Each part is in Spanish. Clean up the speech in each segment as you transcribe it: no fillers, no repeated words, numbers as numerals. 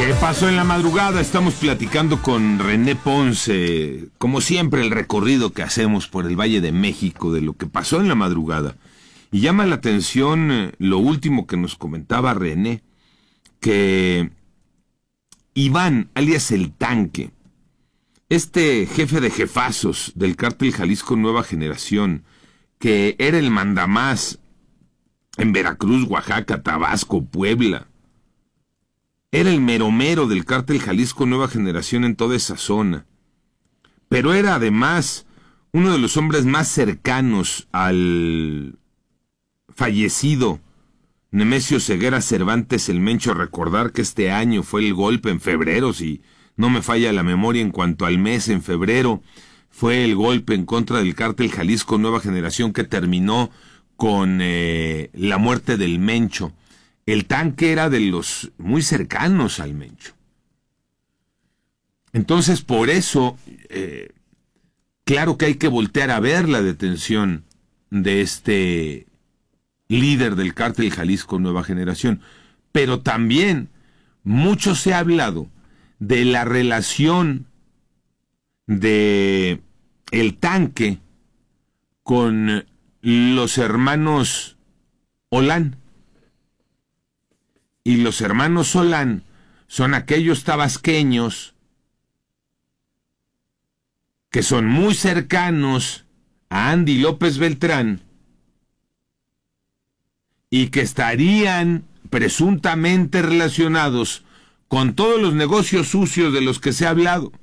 ¿Qué pasó en la madrugada? Estamos platicando con René Ponce, como siempre el recorrido que hacemos por el Valle de México de lo que pasó en la madrugada. Y llama la atención lo último que nos comentaba René, que Iván, alias El Tanque, este jefe de jefazos del cártel Jalisco Nueva Generación, que era el mandamás en Veracruz, Oaxaca, Tabasco, Puebla, era el mero del cártel Jalisco Nueva Generación en toda esa zona. Pero era además uno de los hombres más cercanos al fallecido Nemesio Ceguera Cervantes el Mencho. Recordar que este año fue el golpe en febrero, si no me falla la memoria en cuanto al mes, en febrero fue el golpe en contra del cártel Jalisco Nueva Generación que terminó con la muerte del Mencho. El Tanque era de los muy cercanos al Mencho. Entonces, por eso, claro que hay que voltear a ver la detención de este líder del cártel Jalisco Nueva Generación. Pero también mucho se ha hablado de la relación de El Tanque con los hermanos Olán. Y los hermanos Solán son aquellos tabasqueños que son muy cercanos a Andy López Beltrán y que estarían presuntamente relacionados con todos los negocios sucios de los que se ha hablado.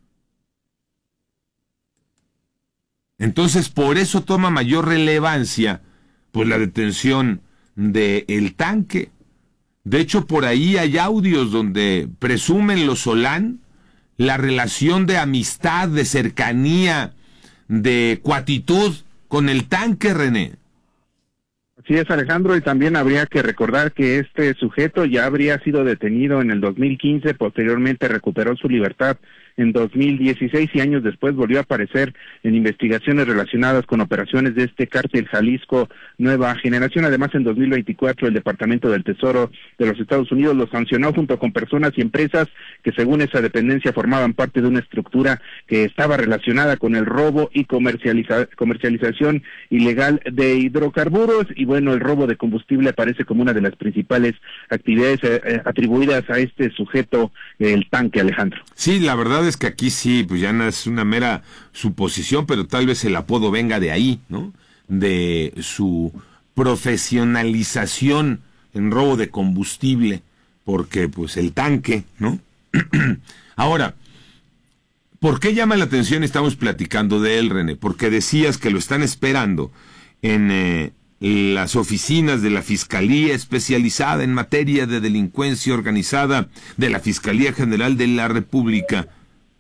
Entonces, por eso toma mayor relevancia pues la detención de El Tanque. De hecho, por ahí hay audios donde presumen los Solán la relación de amistad, de cercanía, de cuatitud con El Tanque, René. Así es, Alejandro, y también habría que recordar que este sujeto ya habría sido detenido en el 2015, posteriormente recuperó su libertad en 2016 y años después volvió a aparecer en investigaciones relacionadas con operaciones de este cártel Jalisco Nueva Generación. Además, en 2024 el Departamento del Tesoro de los Estados Unidos lo sancionó junto con personas y empresas que según esa dependencia formaban parte de una estructura que estaba relacionada con el robo y comercialización ilegal de hidrocarburos. Y bueno, el robo de combustible aparece como una de las principales actividades atribuidas a este sujeto, El Tanque, Alejandro. Sí, la verdad es que aquí sí, pues ya no es una mera suposición, pero tal vez el apodo venga de ahí, ¿no? De su profesionalización en robo de combustible, porque pues El Tanque, ¿no? Ahora, ¿por qué llama la atención? Estamos platicando de él, René, porque decías que lo están esperando en las oficinas de la Fiscalía Especializada en Materia de Delincuencia Organizada de la Fiscalía General de la República,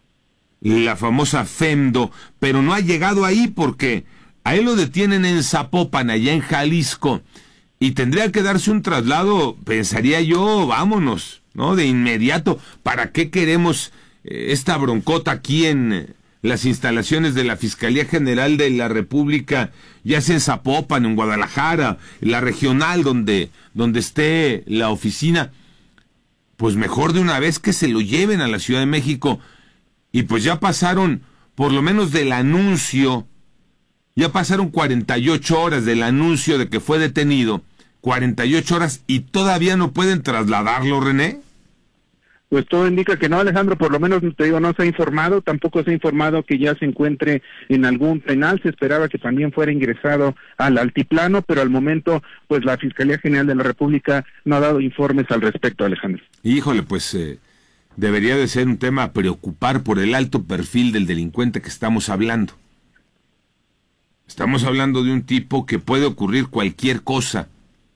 la famosa FEMDO, pero no ha llegado ahí porque a él lo detienen en Zapopan, allá en Jalisco, y tendría que darse un traslado, pensaría yo, vámonos, ¿no? De inmediato. ¿Para qué queremos esta broncota aquí en las instalaciones de la Fiscalía General de la República, ya sea en Zapopan, en Guadalajara, en la regional donde esté la oficina? Pues mejor de una vez que se lo lleven a la Ciudad de México. Y pues ya pasaron, por lo menos del anuncio, ya pasaron 48 horas del anuncio de que fue detenido, 48 horas, y todavía no pueden trasladarlo, René. Pues todo indica que no, Alejandro, por lo menos te digo, no se ha informado, tampoco se ha informado que ya se encuentre en algún penal. Se esperaba que también fuera ingresado al altiplano, pero al momento pues la Fiscalía General de la República no ha dado informes al respecto, Alejandro. Híjole, pues debería de ser un tema a preocupar por el alto perfil del delincuente que estamos hablando. Estamos hablando de un tipo que puede ocurrir cualquier cosa,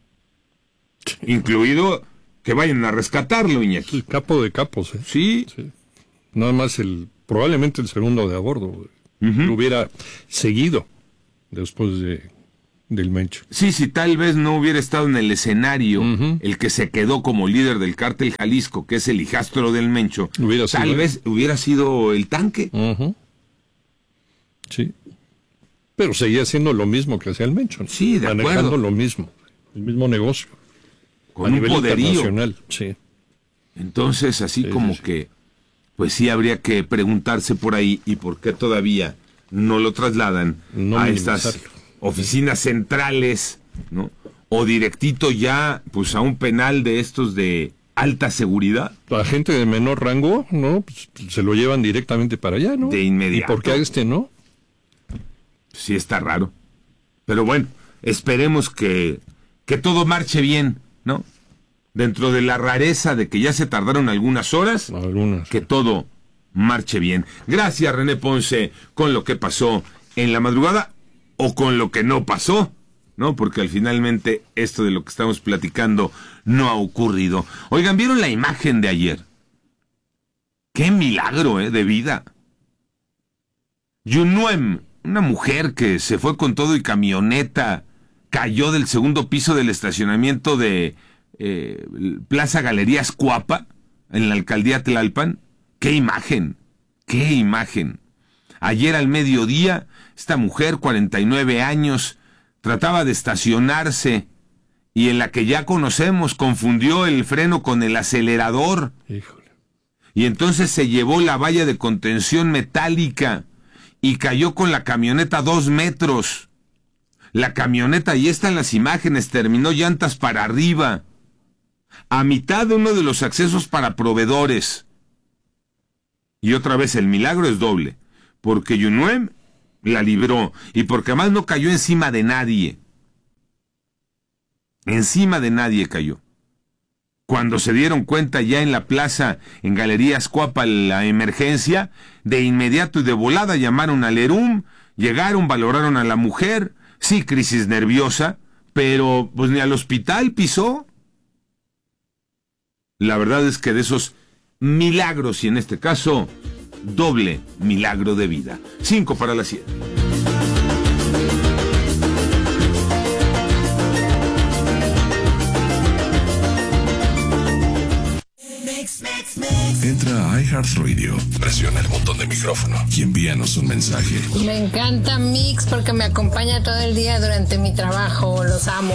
incluido que vayan a rescatarlo, Iñaki. El capo de capos, ¿eh? Sí. Sí. Nada más probablemente el segundo de a bordo lo hubiera seguido después del Mencho. Sí, tal vez no hubiera estado en el escenario el que se quedó como líder del cártel Jalisco, que es el hijastro del Mencho, tal vez hubiera sido El Tanque. Sí. Pero seguía haciendo lo mismo que hacía el Mencho, ¿no? Sí, de acuerdo. Manejando lo mismo, el mismo negocio. Con un poderío. Sí. Entonces, así como que, pues sí habría que preguntarse por ahí y por qué todavía no lo trasladan a estas oficinas centrales, ¿no? O directito ya, pues a un penal de estos de alta seguridad. La gente de menor rango, ¿no? Pues, se lo llevan directamente para allá, ¿no? De inmediato. ¿Y por qué a este no? Sí está raro. Pero bueno, esperemos que todo marche bien, ¿no? Dentro de la rareza de que ya se tardaron algunas horas, que todo marche bien. Gracias, René Ponce, con lo que pasó en la madrugada o con lo que no pasó, ¿no? Porque finalmente esto de lo que estamos platicando no ha ocurrido. Oigan, ¿vieron la imagen de ayer? ¡Qué milagro, de vida! Yunuem, una mujer que se fue con todo y camioneta, cayó del segundo piso del estacionamiento de Plaza Galerías Cuapa, en la alcaldía Tlalpan. ¡Qué imagen! ¡Qué imagen! Ayer al mediodía, esta mujer, 49 años, trataba de estacionarse y en la que ya conocemos, confundió el freno con el acelerador. Híjole. Y entonces se llevó la valla de contención metálica y cayó con la camioneta 2 metros. La camioneta, y están las imágenes, terminó llantas para arriba, a mitad de uno de los accesos para proveedores. Y otra vez el milagro es doble, porque Yunuem la libró y porque además no cayó encima de nadie. Encima de nadie cayó. Cuando se dieron cuenta ya en la plaza, en Galerías Cuapa, la emergencia, de inmediato y de volada llamaron al ERUM, llegaron, valoraron a la mujer, sí, crisis nerviosa, pero pues ni al hospital pisó. La verdad es que de esos milagros, y en este caso, doble milagro de vida. 5 para las 7. Entra a iHeartRadio, presiona el botón de micrófono y envíanos un mensaje. Me encanta Mix porque me acompaña todo el día durante mi trabajo. Los amo.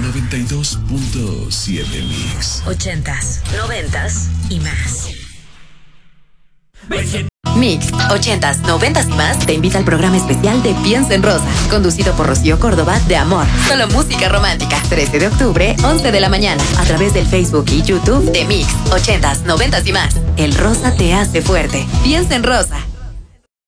92.7 Mix. 80s, 90s y más. Mix, 80s, 90s y más te invita al programa especial de Piensa en Rosa, conducido por Rocío Córdoba de Amor. Solo música romántica. 13 de octubre, 11 de la mañana, a través del Facebook y YouTube de Mix, 80s, 90s y más. El rosa te hace fuerte. Piensa en Rosa.